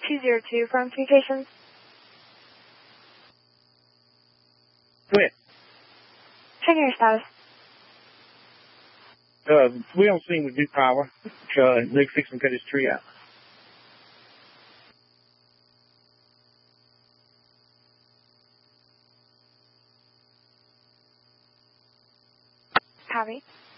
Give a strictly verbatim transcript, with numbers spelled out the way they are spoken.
two zero two from Communications. Go ahead. Checking your status. Uh, we on scene with Duke Power. Uh, they're fixing to cut his tree out. Copy.